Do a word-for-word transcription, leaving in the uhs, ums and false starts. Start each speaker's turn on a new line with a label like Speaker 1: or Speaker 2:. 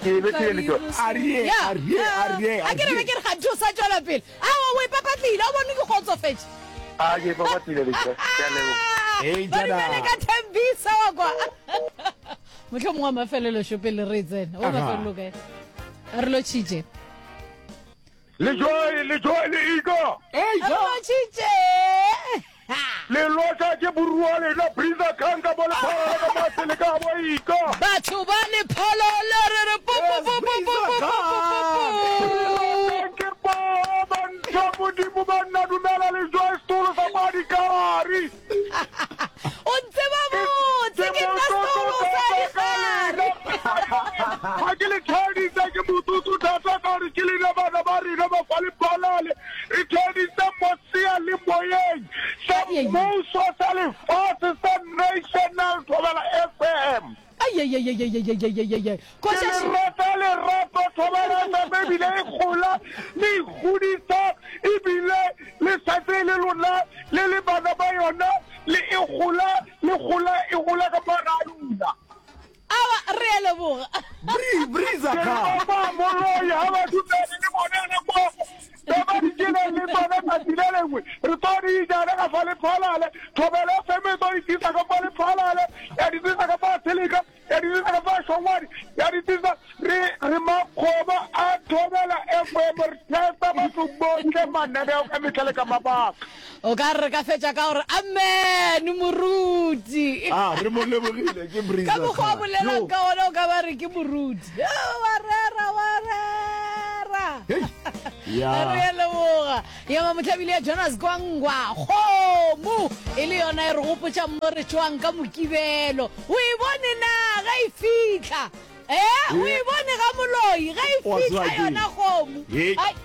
Speaker 1: ke be ke le tlo
Speaker 2: Arie, arie, arie.
Speaker 3: a ke re be ke re ga thusa tswela pele a o e papatlile a bone ke khotsofetse
Speaker 1: a ke ba batile le tlo ya le
Speaker 2: Hey,
Speaker 3: ba
Speaker 2: jana.
Speaker 3: le ka thembisa wa kwa motlho mongwe mafelelo shopele re tsena o mafelelo kae re lo tshije
Speaker 1: le joy le joy le iko
Speaker 2: Hey,
Speaker 3: re
Speaker 2: ja.
Speaker 3: lo tshije
Speaker 1: le lota ke burua le na brisa kanga bola phara ka matele ka bo iko
Speaker 3: batho ba le pholo le re re po po po po po
Speaker 1: ke ba ban jabu di mo ban na dumela le joy stolo sa madi kari
Speaker 3: o ntse ba botse ke nna stolo sa dikgare
Speaker 1: ha ke le tshedi tsa ke mututu thata ka re ke le na bana ba rena ba fale balale e tshedi tsa mosia le moyeng sa mo so sa le fast sa national tobela F M
Speaker 3: ay ay ay ay ay ay ay ay ko
Speaker 1: ke
Speaker 3: sa
Speaker 1: le rata le rato tobela sa mebile e khola le khudisa ibile le satse le lona le le bana ba yona le e khola le khola e khola ka maralula
Speaker 3: awa re le boga
Speaker 2: Bri, briza ka.
Speaker 1: ba moloi ha ba tutse le bonana mo ba di kena le bona ka dilelengwe re tori jana ka fale phalale thobela feme to itisa ka fale phalale ya di tsisa ka fa teleka ya di tsisa ka fa shongwadi ya di tsisa re re makgoba a thobela F M re testa ba go bonke manane ka metlele ka mabaka
Speaker 3: o ka re ka fetsa ka gore amen moruti
Speaker 2: Ah, re mo lebogile ke briza.
Speaker 3: ka mokgwa
Speaker 2: ka.
Speaker 3: bolela
Speaker 2: Yo.
Speaker 3: ka ona o ka ba re ke moruti wa rera wa rera
Speaker 2: Hey.
Speaker 3: re
Speaker 2: Ya.
Speaker 3: leboga ya mamotlhabile ya Jonas Gwangwa kgomo e le yona e re gopotša mo re tšwang ka mokibelo o e bone na ga e fitlha eh o e bone ga moloi ga e
Speaker 2: Wa
Speaker 3: fitlha
Speaker 2: tswa ke.
Speaker 3: yona kgomo
Speaker 2: Hey.
Speaker 3: Ai,